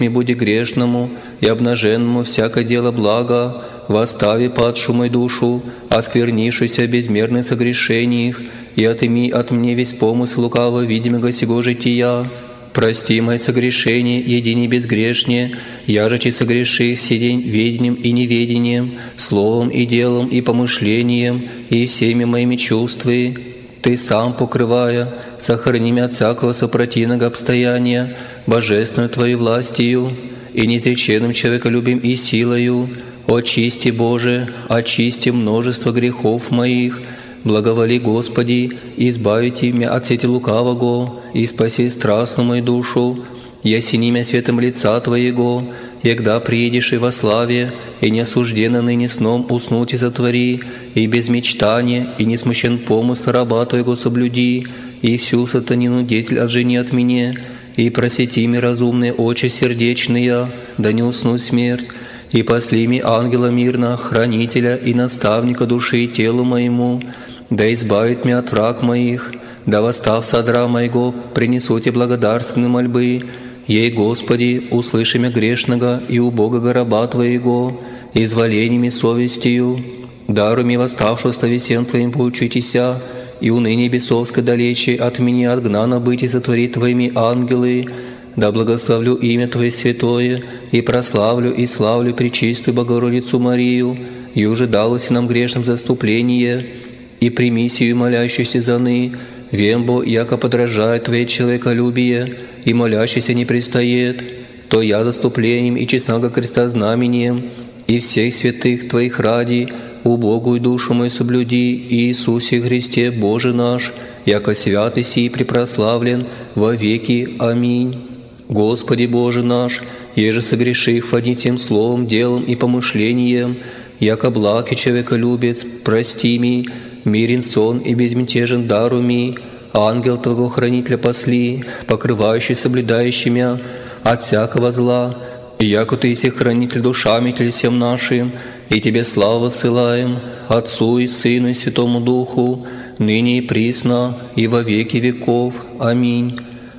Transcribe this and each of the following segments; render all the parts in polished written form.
буди грешному и обнаженному всякое дело блага, восстави падшую мою душу, осквернившуюся безмерных согрешениях, и отыми от мне весь помысл лукаво видимого сего жития. Прости мои согрешения, едини безгрешнее, яжечи согреши все день ведением и неведением, словом и делом и помышлением, и всеми моими чувствами. Ты сам, покрывая, сохрани меня от всякого сопротивного обстояния, божественную Твою властью и неизреченным человеколюбием и силою. Очисти, Боже, очисти множество грехов моих. Благоволи, Господи, избавите меня от сети лукавого, и спаси страстную мою душу, и осени меня светом лица Твоего, егда приедешь и во славе, и не осужденно ныне сном уснуть и затвори, и без мечтания, и не смущен помысл раба Твоего соблюди, и всю сатанину деятель отжени от меня, и просвети ми разумные очи сердечные, да не уснуть смерть, и посли ми ангела мирно, хранителя и наставника души и телу моему, да избавит меня от враг моих, да восстав содра моего, принесу Тебе благодарственные мольбы. Ей, Господи, услыши меня грешного и убогого раба Твоего, изволениями совестью, даруй мне восставшую словесен Твоим поучитеся, и уныние бесовское далече от меня отгнано быть и сотворит Твоими ангелы. Да благословлю имя Твое святое, и прославлю и славлю пречистую Богородицу Марию, и уже далось нам грешным заступление, и прими сию молящуюся заны, вембо, яко подражает Твое человеколюбие, и молящийся не пристает, то я заступлением и честного креста знамением, и всех святых Твоих ради, убогую душу мою соблюди, Иисусе Христе, Боже наш, яко святый сий препрославлен во веки. Аминь. Господи Боже наш, еже согрешив одни тем словом, делом и помышлением, яко благ и человеколюбец, прости ми, мирен сон и безмятежен дару ми, ангел Твоего хранителя посли, покрывающий соблюдающий мя от всякого зла, и яко Ты есть хранитель душами телесем нашим, и Тебе славу ссылаем, Отцу и Сыну и Святому Духу, ныне и присно, и во веки веков. Аминь.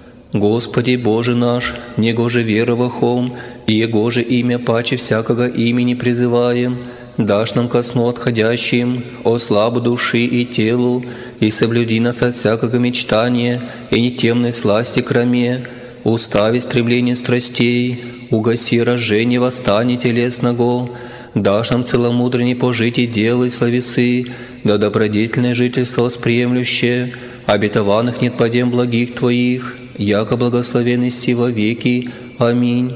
Господи Боже наш, негоже веровахом, и Егоже имя паче всякого имени призываем, дашь нам ко сну отходящим, о слабу души и телу, и соблюди нас от всякого мечтания и нетемной сласти краме, устави стремление страстей, угаси рожжение восстания телесного, дашь нам целомудренней пожить и делай словесы, да добродетельное жительство восприемлющее, обетованных нет подем благих Твоих, яко благословенности во веки. Аминь.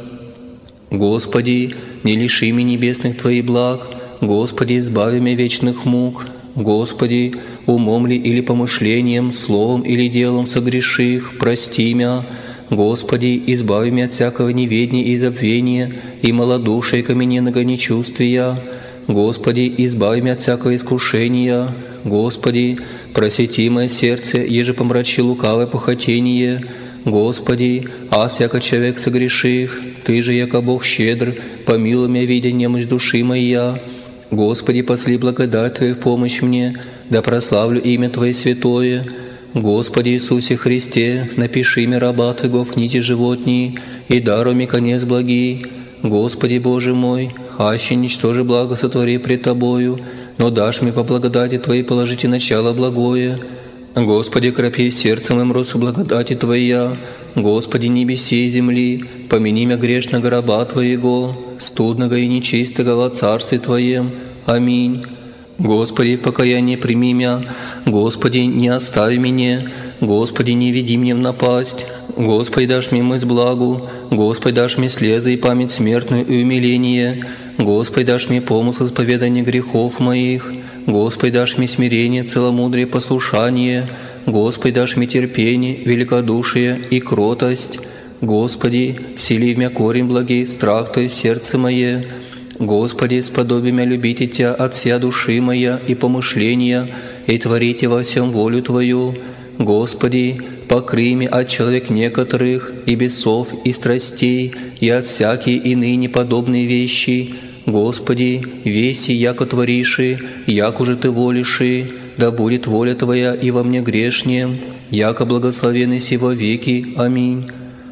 Господи, не лиши меня небесных Твоих благ, Господи, избави меня вечных мук, Господи, умом ли или помышлением, словом или делом согреших, прости меня, Господи, избави меня от всякого неведения и забвения, и малодушия камененного нечувствия, Господи, избави меня от всякого искушения, Господи, просвети мое сердце, еже помрачи лукавое похотение, Господи, аз яко человек согреших, Ты же, яко Бог щедр, помилуй меня, видя немощь души моя. Господи, посли благодать Твою в помощь мне, да прославлю имя Твое святое. Господи Иисусе Христе, напиши мне раба Твоего в книге животней, и даруй мне конец благий. Господи Боже мой, аще ничтоже благо сотвори пред Тобою, но дашь мне по благодати Твоей положите начало благое. Господи, крепи сердцем моим росу благодати Твоя, Господи, небеси и земли, помяни меня грешного раба Твоего, студного и нечистого во Царстве Твоем. Аминь. Господи, в покаянии прими меня, Господи, не остави меня, Господи, не веди мне в напасть, Господи, дашь мне мысль благу, Господи, дашь мне слезы и память смертную и умиление, Господи, дашь мне помысл исповедания грехов моих, Господи, дашь мне смирение, целомудрие, послушание, Господи, дашь мне терпение, великодушие и кротость, Господи, всели в меня корень благий, страх Твой сердце мое, Господи, сподоби меня любить Тебя от вся души моя и помышления, и творите во всем волю Твою, Господи, покрый меня от человек некоторых, и бесов, и страстей, и от всякие иные неподобные вещи, Господи, веси, яко твориши, яко же Ты волиши, да будет воля Твоя и во мне грешнем, яко благословенный си во веки. Аминь.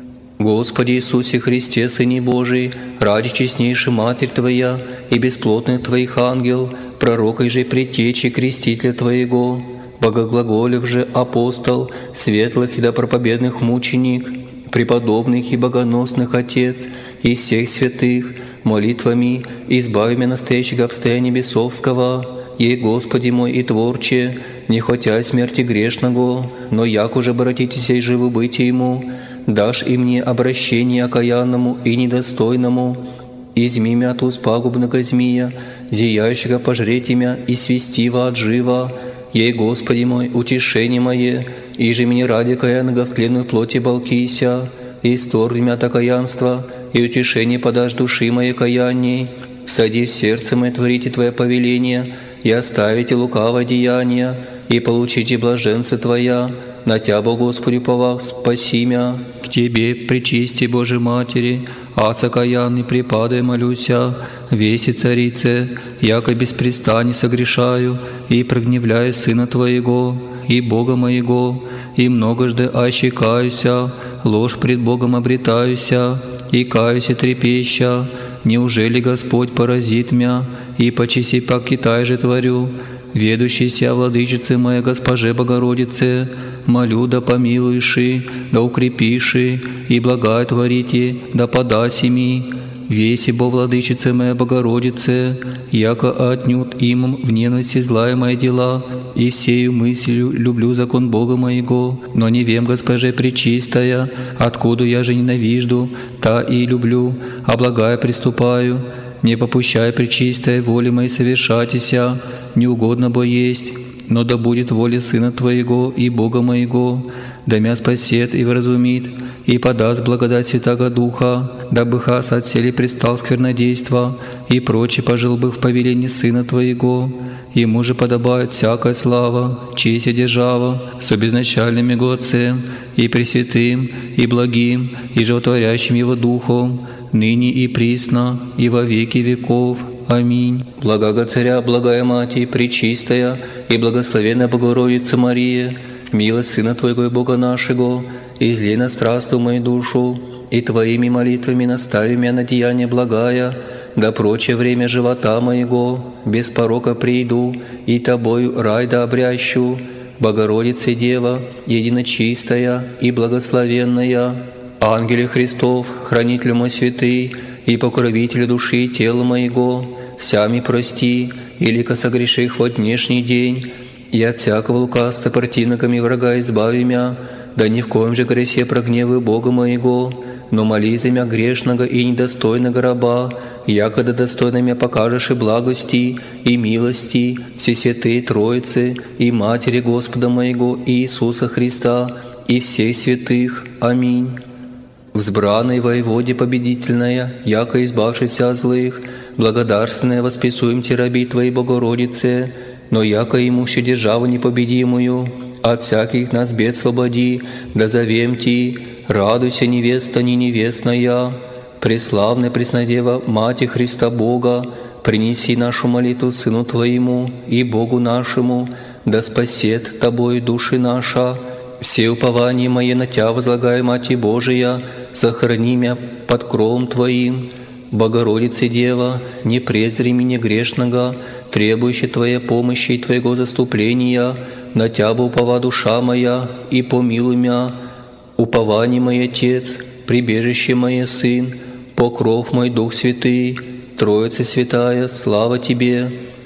Господи Иисусе Христе, Сыне Божий, ради честнейшей Матерь Твоя и бесплотных Твоих ангел, пророка и же предтечи крестителя Твоего, богоглаголев же апостол, светлых и допроповедных мученик, преподобных и богоносных Отец и всех святых, молитвами избави меня настоящего обстояния бесовского, ей Господи мой и Творче, не хотя смерти грешного, но як уже обратитесь и живы быть Ему, дашь и мне обращение окаянному и недостойному, изми мя от уст пагубного змея, зияющего пожреть имя и свистива от жива, ей Господи мой, утешение мое, и же мне ради каянного в тленную плоти балкися, и исторгни мя от окаянства, и утешение подашь души моей каянней, всади в сердце мое творите Твое повеление, и оставите лукавое деяние, и получите блаженство Твоя, на Тябо, Господи, повах, спаси мя. К Тебе, пречисти Божией Матери, аз окаянный припадай молюся, веси Царице, яко беспрестанно согрешаю, и прогневляю Сына Твоего, и Бога моего, и многожды аще каюся, ложь пред Богом обретаюся, и каюся трепеща, неужели Господь поразит мя, и почеси покитай же творю, ведущийся владычице моя Госпоже Богородице, молю да помилуйши, да укрепиши, и благая творите, да подаси ми, веси бо владычице моя Богородице, яко отнюдь им в ненависти злая мои дела, и всею мыслью люблю закон Бога моего, но не вем, Госпоже пречистая, откуда я же ненавижду, та и люблю, а благая приступаю, не попущай пречистой воли моей совершатися, не угодно бо есть, но да будет воля Сына Твоего и Бога моего, да мя спасет и вразумит, и подаст благодать Святаго Духа, дабы хас отсели предстал сквернодейства, и проче пожил бы в повелении Сына Твоего. Ему же подобает всякая слава, честь и держава, с обезначальным Его Отцем, и Пресвятым, и Благим, и Животворящим Его Духом, ныне и присно, и во веки веков. Аминь. Благого Царя, благая Мать, пречистая, и благословенная Богородица Мария, милость Сына Твоего и Бога нашего, излей на страстную мою душу, и Твоими молитвами настави меня на деяние благая, да прочее время живота моего, без порока приду, и Тобою рай да обрящу, Богородица Дева, единочистая и благословенная, ангеле Христов, хранитель мой святый, и покровитель души и тела моего, всями прости, илико согреших во днешний день, и от всякого лукавства противниками врага избави мя, да ни в коем же гресе прогневы Бога моего, но моли за мя грешного и недостойного раба, якогда достойно мя покажешь и благости, и милости, все святые Троицы, и Матери Господа моего Иисуса Христа, и всех святых. Аминь. Взбранной воеводе победительная, яко избавшийся от злых, благодарственная восписуем те раби Твоей Богородице, но яко имуще державу непобедимую, от всяких нас бед свободи, да зовем Ти, радуйся, невеста не невестная, преславная Преснодева, Мати Христа Бога, принеси нашу молитву Сыну Твоему и Богу нашему, да спасет Тобою души наша. Все упования мои на Тя возлагаю, Мати Божия, сохрани мя под кровом Твоим. Богородице Дева, не презри меня грешного, требующий Твоей помощи и Твоего заступления, на Тябо упова душа моя, и помилуй мя. Упование мой Отец, прибежище мое Сын, покров мой Дух Святый, Троица Святая, слава Тебе,